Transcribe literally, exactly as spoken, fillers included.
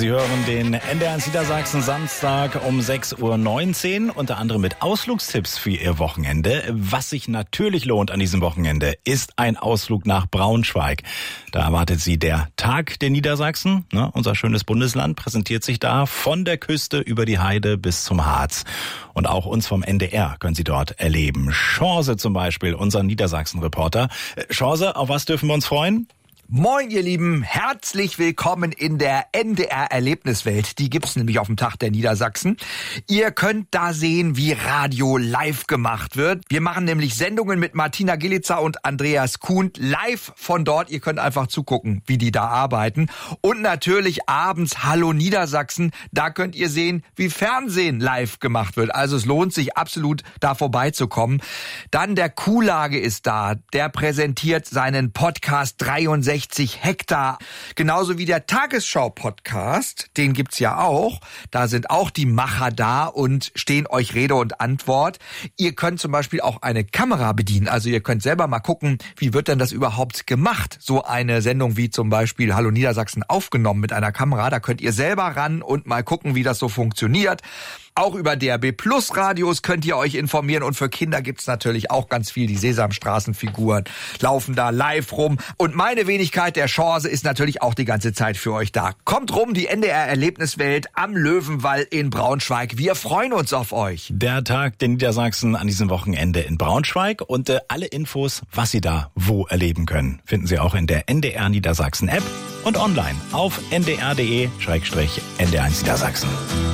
Sie hören den N D R eins Niedersachsen Samstag um sechs Uhr neunzehn, unter anderem mit Ausflugstipps für Ihr Wochenende. Was sich natürlich lohnt an diesem Wochenende, ist ein Ausflug nach Braunschweig. Da erwartet Sie der Tag der Niedersachsen. Ne, unser schönes Bundesland präsentiert sich da von der Küste über die Heide bis zum Harz. Und auch uns vom N D R können Sie dort erleben. Chance zum Beispiel, unser Niedersachsen-Reporter. Chance, auf was dürfen wir uns freuen? Moin, ihr Lieben, herzlich willkommen in der N D R-Erlebniswelt. Die gibt's nämlich auf dem Tag der Niedersachsen. Ihr könnt da sehen, wie Radio live gemacht wird. Wir machen nämlich Sendungen mit Martina Gillitzer und Andreas Kuhn live von dort. Ihr könnt einfach zugucken, wie die da arbeiten. Und natürlich abends Hallo Niedersachsen. Da könnt ihr sehen, wie Fernsehen live gemacht wird. Also es lohnt sich absolut, da vorbeizukommen. Dann der Kuhlage ist da. Der präsentiert seinen Podcast dreiundsechzig Hektar. Genauso wie der Tagesschau-Podcast, den gibt's ja auch. Da sind auch die Macher da und stehen euch Rede und Antwort. Ihr könnt zum Beispiel auch eine Kamera bedienen. Also ihr könnt selber mal gucken, wie wird denn das überhaupt gemacht? So eine Sendung wie zum Beispiel Hallo Niedersachsen aufgenommen mit einer Kamera. Da könnt ihr selber ran und mal gucken, wie das so funktioniert. Auch über D R B Plus Radios könnt ihr euch informieren und für Kinder gibt's natürlich auch ganz viel. Die Sesamstraßenfiguren laufen da live rum und meine Wenigkeit der Chance ist natürlich auch die ganze Zeit für euch da. Kommt rum, die N D R-Erlebniswelt am Löwenwall in Braunschweig. Wir freuen uns auf euch. Der Tag der Niedersachsen an diesem Wochenende in Braunschweig und äh, alle Infos, was Sie da wo erleben können, finden Sie auch in der N D R Niedersachsen App und online auf n d r punkt d e N D R eins Niedersachsen.